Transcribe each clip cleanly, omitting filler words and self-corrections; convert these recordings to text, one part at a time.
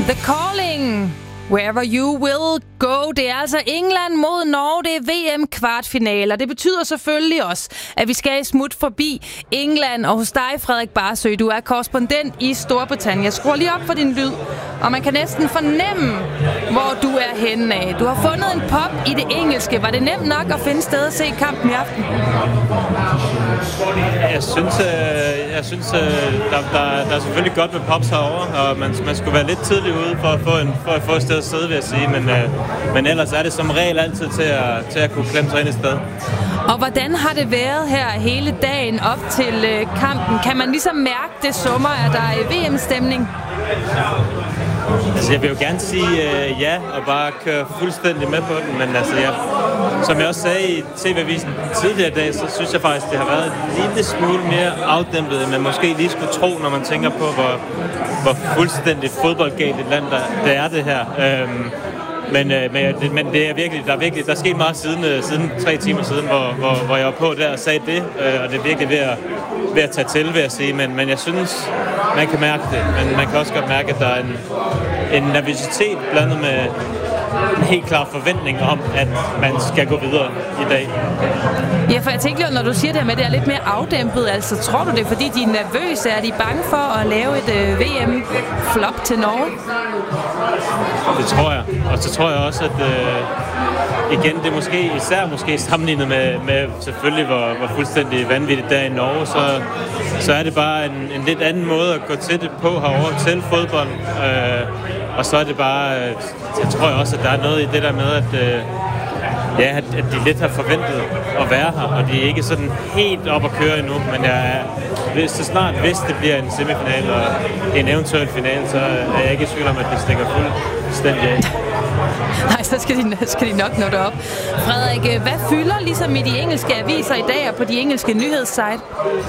The Calling. Wherever you will go. Det er altså England mod Norge. Det er VM-kvartfinaler. Det betyder selvfølgelig også, at vi skal smut forbi England. Og hos dig, Frederik Barsøe, du er korrespondent i Storbritannien. Jeg skruer lige op for din lyd, og man kan næsten fornemme, hvor du er henne af. Du har fundet en pop i det engelske. Var det nemt nok at finde sted at se kampen i aften? Jeg synes der er selvfølgelig godt med pops herovre, og man skulle være lidt tidlig ude for at få et sted at sidde, vil jeg sige. Men ellers er det som regel altid til at kunne klemme sig ind et sted. Og hvordan har det været her hele dagen op til kampen? Kan man ligesom mærke det summer? Er der VM-stemning? Altså, jeg vil jo gerne sige ja, og bare køre fuldstændig med på den, men altså, som jeg også sagde i TV-avisen tidligere i dag, så synes jeg faktisk, det har været en lille smule mere afdæmpet, end man måske lige skulle tro, når man tænker på, hvor fuldstændig fodboldgalt et land, der er det her. Men det er virkelig, der er sket meget siden 3 timer siden, hvor jeg var på der og sagde det, og det er virkelig ved at tage til, vil jeg sige. Men jeg synes, man kan mærke det, men man kan også godt mærke, at der er en nervøsitet blandet med en helt klar forventning om, at man skal gå videre i dag. Ja, for jeg tænker, når du siger det her med, at det er lidt mere afdæmpet, altså tror du det, fordi de er nervøse? Er de bange for at lave et VM-flop til Norge? Det tror jeg. Og så tror jeg også, at igen, det er måske sammenlignet med selvfølgelig, hvor fuldstændig vanvittigt der i Norge, så er det bare en lidt anden måde at gå til det på herovre til fodbold. Og så er det bare, jeg tror også, at der er noget i det der med, at de lidt har forventet at være her, og de er ikke sådan helt op at køre endnu, men hvis det bliver en semifinal og en eventuel final, så er jeg ikke i tvivl om, at det stikker fuldstændig af. Nej, så skal de nok nå det op. Frederik, hvad fylder ligesom i de engelske aviser i dag og på de engelske nyhedssite?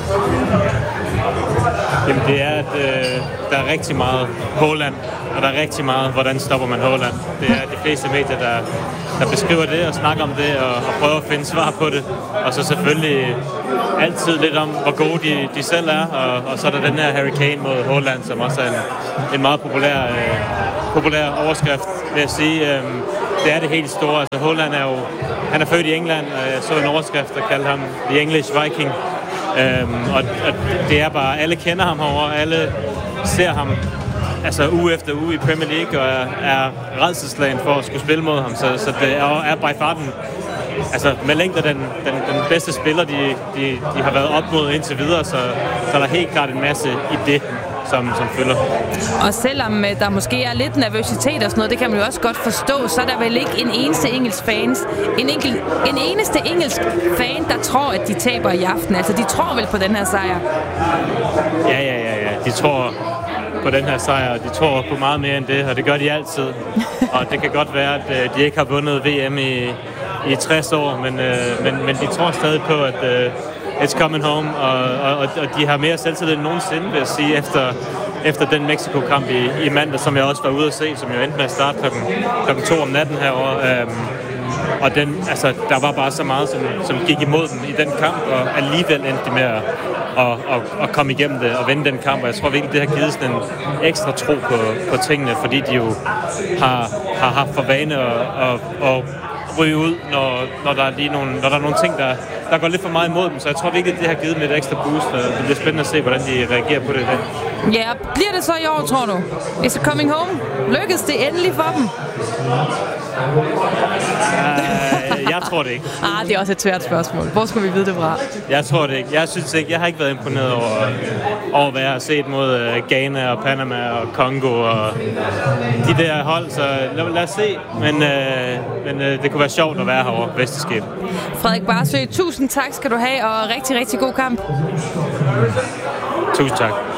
Jamen det er, at der er rigtig meget Haaland, og der er rigtig meget, hvordan stopper man Haaland. Det er de fleste medier, der beskriver det og snakker om det og prøver at finde svar på det. Og så selvfølgelig altid lidt om, hvor gode de selv er. Og så er der den her Harry Kane mod Haaland, som også er en meget populær overskrift, vil jeg sige. Det er det helt store. Altså Haaland han er født i England, og jeg så en overskrift, der kaldte ham The English Viking. Og det er bare, alle kender ham herovre, alle ser ham altså uge efter uge i Premier League, og er rædselsslagen for at skulle spille mod ham, så det er by far altså med længder den bedste spiller, de har været op mod indtil videre, så er der helt klart en masse i det, som følger. Og selvom der måske er lidt nervøsitet og sådan noget, det kan man jo også godt forstå, så er der vel ikke en eneste engelsk fan, der tror, at de taber i aften. Altså, de tror vel på den her sejr? Ja. De tror på den her sejr, og de tror på meget mere end det, og det gør de altid. Og det kan godt være, at de ikke har vundet VM i 60 år, men de tror stadig på, at it's coming home, og de har mere selvtillid end nogensinde, vil jeg sige, efter den Mexico-kamp i mandag, som jeg også var ude at se, som jo endte med at starte klokken 2 om natten herovre. Og der var bare så meget, som gik imod dem i den kamp, og alligevel endte de med at komme igennem det og vinde den kamp. Og jeg tror virkelig, det har givet sådan en ekstra tro på tingene, fordi de jo har haft for vane at ryge ud, når der er nogle ting, der går lidt for meget imod dem. Så jeg tror virkelig, det har givet dem et ekstra boost, og det bliver spændende at se, hvordan de reagerer på det i dag. Ja, bliver det så i år, tror du? Is it coming home? Lykkes det endelig for dem? Jeg tror det ikke. Det er også et svært spørgsmål. Hvor skal vi vide det fra? Jeg tror det ikke. Jeg synes ikke. Jeg har ikke været imponeret over hvad jeg har set mod Ghana og Panama og Congo og de der hold. Så lad os se. Men det kunne være sjovt at være herovre, hvis det skete. Frederik Barsøe, tusind tak skal du have, og rigtig, rigtig god kamp. Tusind tak.